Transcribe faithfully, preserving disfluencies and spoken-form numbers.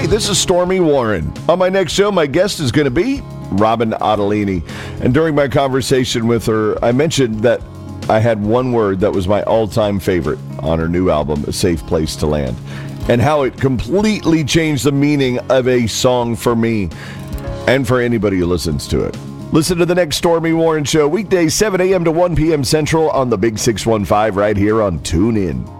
Hi, this is Stormy Warren. On my next show, my guest is going to be Robin Ottolini. And during my conversation with her, I mentioned that I had one word that was my all-time favorite on her new album, A Safe Place to Land, and how it completely changed the meaning of a song for me and for anybody who listens to it. Listen to the next Stormy Warren Show, weekdays seven a.m. to one p.m. Central on the Big six one five right here on TuneIn.